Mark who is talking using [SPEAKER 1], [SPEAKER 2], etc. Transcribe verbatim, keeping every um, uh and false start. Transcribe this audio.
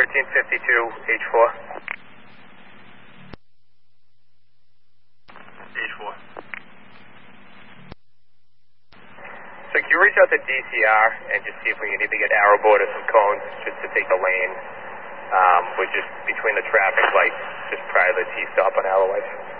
[SPEAKER 1] fourteen fifty-two, H four.
[SPEAKER 2] H four.
[SPEAKER 1] So can you reach out to D C R and just see if we can either get arrow board or some cones just to take the lane, um, we're just between the traffic lights, just prior to the T-stop on Alawite.